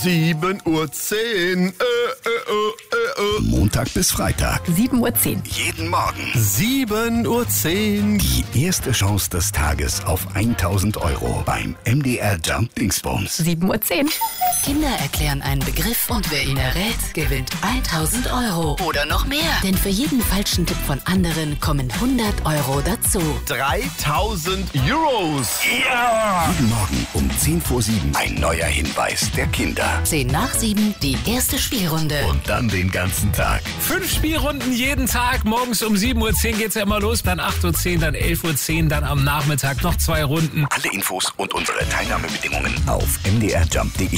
7:10 Uhr. Montag bis Freitag. 7:10 Uhr. Jeden Morgen. 7:10 Uhr. Die erste Chance des Tages auf 1.000 € beim MDR Jump Dingsbums. 7:10 Uhr. Kinder erklären einen Begriff und wer ihn errät, gewinnt 1.000 € oder noch mehr. Denn für jeden falschen Tipp von anderen kommen 100 € dazu. 3.000 €. Ja! Jeden Morgen um 6:50 ein neuer Hinweis der Kinder. 7:10, die erste Spielrunde. Und dann den ganzen Tag. 5 Spielrunden jeden Tag. Morgens um 7:10 Uhr geht's ja immer los. Dann 8:10 Uhr, dann 11:10 Uhr, dann am Nachmittag noch 2 Runden. Alle Infos und unsere Teilnahmebedingungen auf mdrjump.de.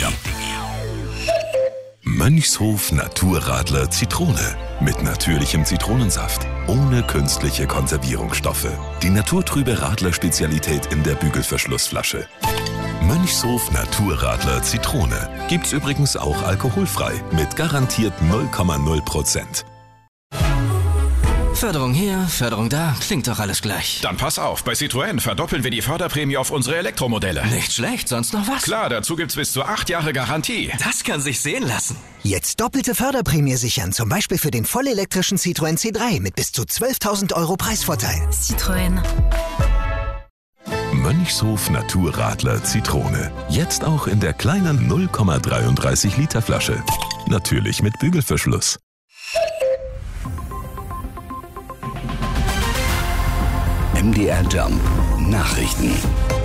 Mönchshof Naturradler Zitrone. Mit natürlichem Zitronensaft. Ohne künstliche Konservierungsstoffe. Die naturtrübe Radler-Spezialität in der Bügelverschlussflasche. Mönchshof Naturradler Zitrone. Gibt's übrigens auch alkoholfrei. Mit garantiert 0,0%. Förderung hier, Förderung da, klingt doch alles gleich. Dann pass auf, bei Citroën verdoppeln wir die Förderprämie auf unsere Elektromodelle. Nicht schlecht, sonst noch was? Klar, dazu gibt's bis zu 8 Jahre Garantie. Das kann sich sehen lassen. Jetzt doppelte Förderprämie sichern, zum Beispiel für den vollelektrischen Citroën C3 mit bis zu 12.000 € Preisvorteil. Citroën. Mönchshof Naturradler Zitrone. Jetzt auch in der kleinen 0,33 Liter Flasche. Natürlich mit Bügelverschluss. MDR Jump Nachrichten.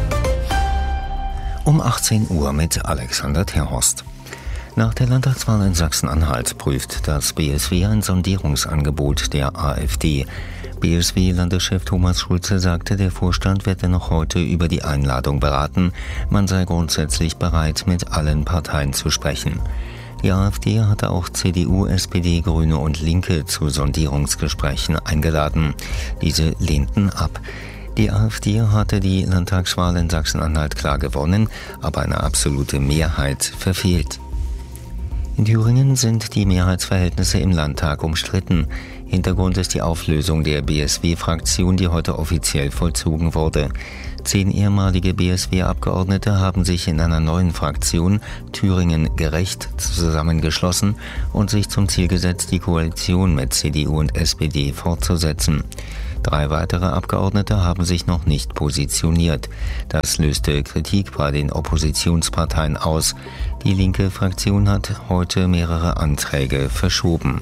Um 18 Uhr mit Alexander Terhorst. Nach der Landtagswahl in Sachsen-Anhalt prüft das BSW ein Sondierungsangebot der AfD. BSW-Landeschef Thomas Schulze sagte, der Vorstand werde noch heute über die Einladung beraten. Man sei grundsätzlich bereit, mit allen Parteien zu sprechen. Die AfD hatte auch CDU, SPD, Grüne und Linke zu Sondierungsgesprächen eingeladen. Diese lehnten ab. Die AfD hatte die Landtagswahl in Sachsen-Anhalt klar gewonnen, aber eine absolute Mehrheit verfehlt. In Thüringen sind die Mehrheitsverhältnisse im Landtag umstritten. Hintergrund ist die Auflösung der BSW-Fraktion, die heute offiziell vollzogen wurde. 10 ehemalige BSW-Abgeordnete haben sich in einer neuen Fraktion, Thüringen gerecht, zusammengeschlossen und sich zum Ziel gesetzt, die Koalition mit CDU und SPD fortzusetzen. 3 weitere Abgeordnete haben sich noch nicht positioniert. Das löste Kritik bei den Oppositionsparteien aus. Die linke Fraktion hat heute mehrere Anträge verschoben.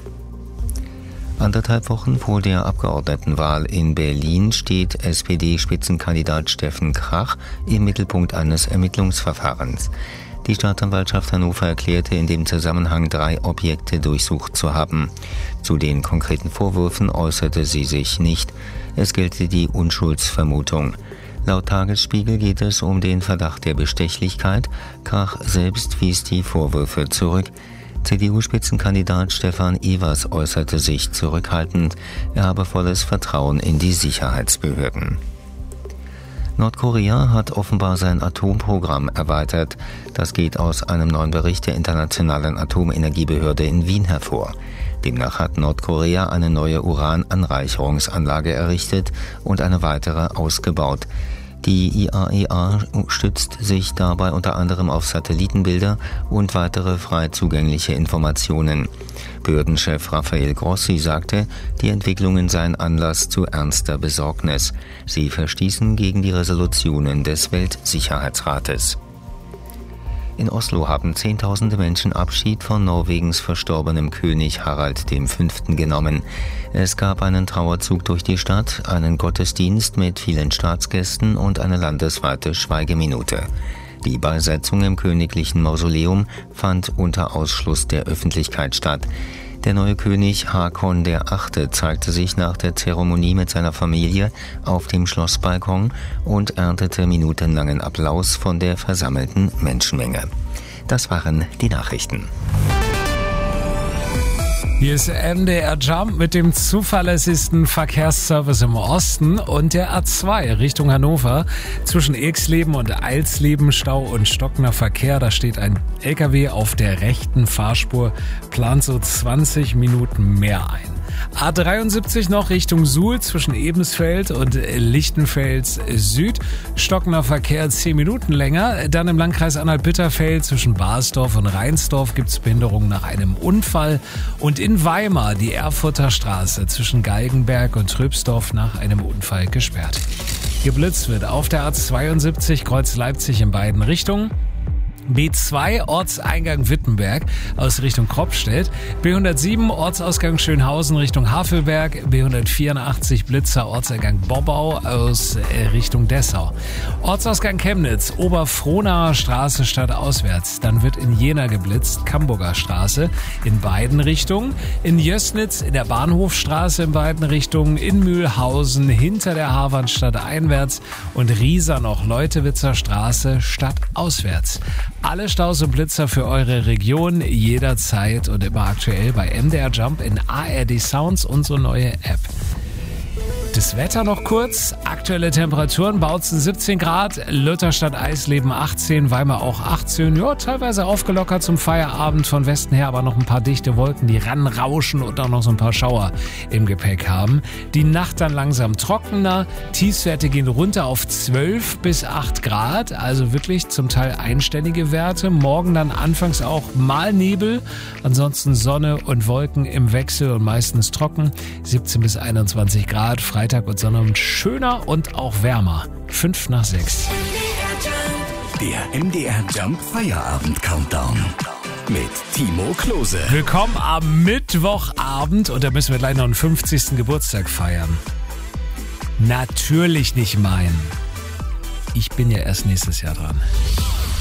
1,5 Wochen vor der Abgeordnetenwahl in Berlin steht SPD-Spitzenkandidat Steffen Krach im Mittelpunkt eines Ermittlungsverfahrens. Die Staatsanwaltschaft Hannover erklärte in dem Zusammenhang 3 Objekte durchsucht zu haben. Zu den konkreten Vorwürfen äußerte sie sich nicht. Es gelte die Unschuldsvermutung. Laut Tagesspiegel geht es um den Verdacht der Bestechlichkeit. Krach selbst wies die Vorwürfe zurück. CDU-Spitzenkandidat Stefan Evers äußerte sich zurückhaltend. Er habe volles Vertrauen in die Sicherheitsbehörden. Nordkorea hat offenbar sein Atomprogramm erweitert. Das geht aus einem neuen Bericht der Internationalen Atomenergiebehörde in Wien hervor. Demnach hat Nordkorea eine neue Urananreicherungsanlage errichtet und eine weitere ausgebaut. Die IAEA stützt sich dabei unter anderem auf Satellitenbilder und weitere frei zugängliche Informationen. Behördenchef Rafael Grossi sagte, die Entwicklungen seien Anlass zu ernster Besorgnis. Sie verstießen gegen die Resolutionen des Weltsicherheitsrates. In Oslo haben Zehntausende Menschen Abschied von Norwegens verstorbenem König Harald V. genommen. Es gab einen Trauerzug durch die Stadt, einen Gottesdienst mit vielen Staatsgästen und eine landesweite Schweigeminute. Die Beisetzung im königlichen Mausoleum fand unter Ausschluss der Öffentlichkeit statt. Der neue König Hakon VIII. Zeigte sich nach der Zeremonie mit seiner Familie auf dem Schlossbalkon und erntete minutenlangen Applaus von der versammelten Menschenmenge. Das waren die Nachrichten. Hier ist MDR Jump mit dem zuverlässigsten Verkehrsservice im Osten und der A2 Richtung Hannover. Zwischen Ilksleben und Eilsleben Stau und stockender Verkehr. Da steht ein LKW auf der rechten Fahrspur, plant so 20 Minuten mehr ein. A73 noch Richtung Suhl zwischen Ebensfeld und Lichtenfels Süd. Stockender Verkehr 10 Minuten länger. Dann im Landkreis Anhalt-Bitterfeld zwischen Basdorf und Reinsdorf gibt es Behinderungen nach einem Unfall. Und in Weimar die Erfurter Straße zwischen Galgenberg und Tröbsdorf nach einem Unfall gesperrt. Geblitzt wird auf der A72 Kreuz Leipzig in beiden Richtungen. B2 Ortseingang Wittenberg aus Richtung Kropstedt, B107 Ortsausgang Schönhausen Richtung Havelberg, B184 Blitzer Ortseingang Bobbau aus Richtung Dessau. Ortsausgang Chemnitz, Oberfrohnaer Straße stadtauswärts. Dann wird in Jena geblitzt, Camburger Straße in beiden Richtungen. In Jößnitz in der Bahnhofstraße in beiden Richtungen. In Mühlhausen hinter der Havanstadt einwärts und Riesa noch Leutewitzer Straße stadtauswärts. Alle Staus und Blitzer für eure Region jederzeit und immer aktuell bei MDR Jump in ARD Sounds, unsere neue App. Das Wetter noch kurz. Aktuelle Temperaturen: Bautzen 17 Grad, Lutherstadt Eisleben 18, Weimar auch 18. Ja, teilweise aufgelockert zum Feierabend von Westen her, aber noch ein paar dichte Wolken, die ranrauschen und auch noch so ein paar Schauer im Gepäck haben. Die Nacht dann langsam trockener. Tiefstwerte gehen runter auf 12 bis 8 Grad, also wirklich zum Teil einstellige Werte. Morgen dann anfangs auch mal Nebel, ansonsten Sonne und Wolken im Wechsel und meistens trocken. 17 bis 21 Grad. Freitag und Sonnabend schöner und auch wärmer. 5 nach 6. Der MDR Jump Feierabend Countdown mit Timo Klose. Willkommen am Mittwochabend und da müssen wir gleich noch einen 50. Geburtstag feiern. Natürlich nicht meinen. Ich bin ja erst nächstes Jahr dran.